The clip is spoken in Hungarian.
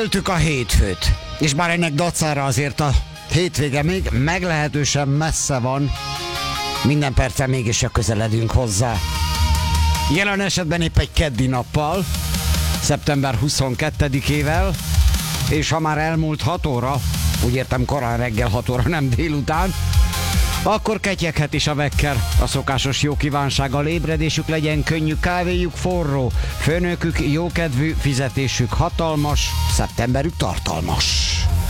Megéltük a hétfőt, és bár ennek dacára azért a hétvége még meglehetősen messze van, minden perccel mégis közeledünk hozzá. Jelen esetben épp egy keddi nappal, szeptember 22-ével, és ha már elmúlt 6 óra, úgy értem korán reggel 6 óra, nem délután, akkor ketyeghet is a vekker. A szokásos jó kívánsággal ébredésük legyen könnyű, kávéjuk forró, főnökük jókedvű, fizetésük hatalmas, szeptemberük tartalmas.